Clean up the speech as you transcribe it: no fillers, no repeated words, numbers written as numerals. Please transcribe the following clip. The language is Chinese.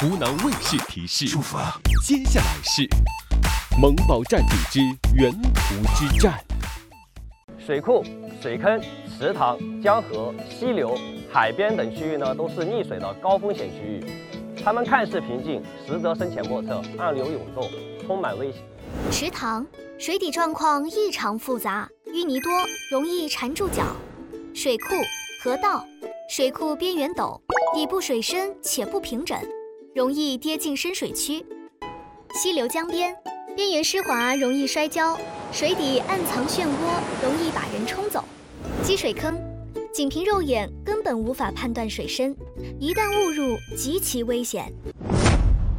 湖南卫视提示：接下来是萌宝站顶之源图之战。 水库、水坑、池塘、江河、溪流、海边等区域呢，都是溺水的高风险区域。它们看似平静，实则深浅莫测，暗流涌动，充满危险。 池塘水底状况异常复杂，淤泥多，容易缠住脚。水库、河道水库边缘陡，底部水深且不平整，容易跌进深水区。溪流江边边缘湿滑，容易摔跤，水底暗藏漩涡，容易把人冲走。积水坑仅凭肉眼根本无法判断水深，一旦误入极其危险。